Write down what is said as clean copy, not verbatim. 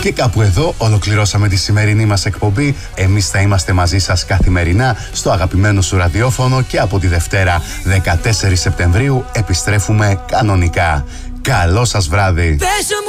Και κάπου εδώ ολοκληρώσαμε τη σημερινή μας εκπομπή. Εμείς θα είμαστε μαζί σας καθημερινά στο αγαπημένο σου ραδιόφωνο και από τη Δευτέρα 14 Σεπτεμβρίου επιστρέφουμε κανονικά. Καλό σας βράδυ.